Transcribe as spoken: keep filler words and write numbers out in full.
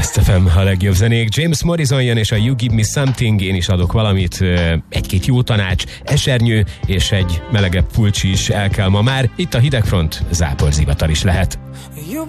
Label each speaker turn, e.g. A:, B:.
A: Best ef em, a legjobb zenék. James Morrison jön, és a You Give Me Something, én is adok valamit, egy-két jó tanács, esernyő és egy melegebb pulcsi is el kell ma már. Itt a hidegfront, záporzivatar is lehet.